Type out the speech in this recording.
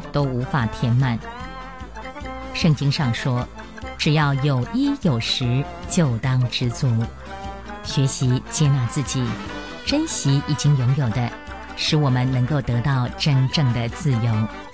都无法填满。圣经上说，只要有衣有食，就当知足。学习接纳自己，珍惜已经拥有的，使我们能够得到真正的自由。